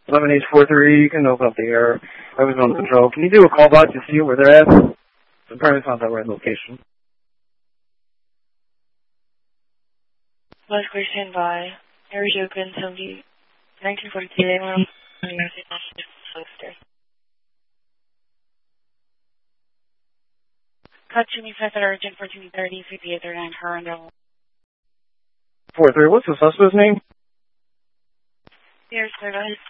11843, you can open up the air. I was on control. Can you do a call back to see where they're at? Apparently it's not that right location. Last question by Air Open 1942 A1. Cut to me fast at urgent 1430 5839 Herndon. 43, what's the suspect's name? Here's clear, go ahead.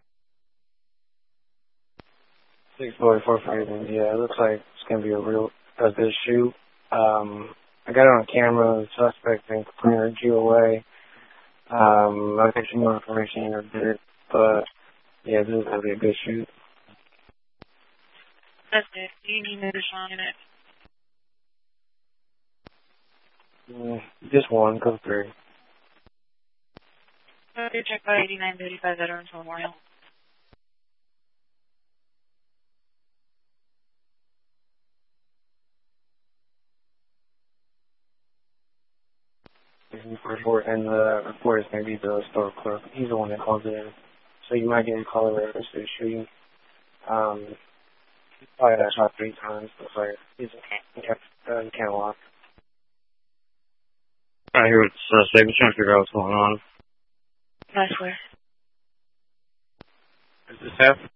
6445, yeah, it looks like it's going to be a good shoot. I got it on camera, the suspect and cleared you away. I'll get you more information in a bit, but yeah, this is going to be a good shoot. That's it. Do you need me to respond in it? Just one, go through. Check by 8935 Veterans Memorial. Report, and the report is going to be the store clerk. He's the one that calls it in. So you might get a call in reference to the shooting. He probably got shot 3 times. Looks like he's in Camelot. I hear what's saying. I'm trying to figure out what's going on. Nice way. Is this F?